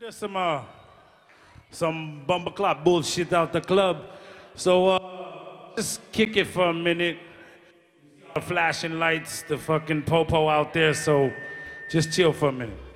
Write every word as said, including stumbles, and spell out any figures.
hear some uh, some bumbleclop bullshit out the club. So uh, just kick it for a minute. The flashing lights, the fucking popo out there. So just chill for a minute.